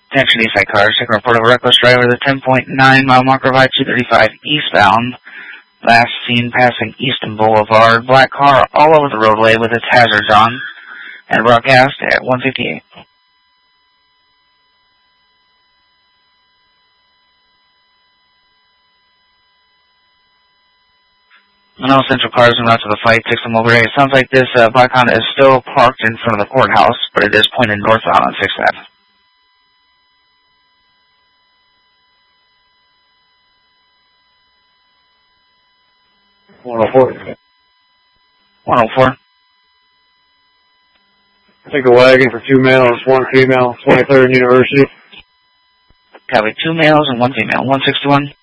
Attention Eastside cars, second report of a reckless driver at the 10.9 mile marker of I-235 eastbound. Last seen passing Easton Boulevard. Black car all over the roadway with its hazards on. And broadcast at 158. No Central cars went out to the fight, took them over. It sounds like this black Honda is still parked in front of the courthouse, but it is pointed northbound on 6th Ave. 104. 104. Take a wagon for 2 males, 1 female, 23rd University. Copy, 2 males and 1 female. 161.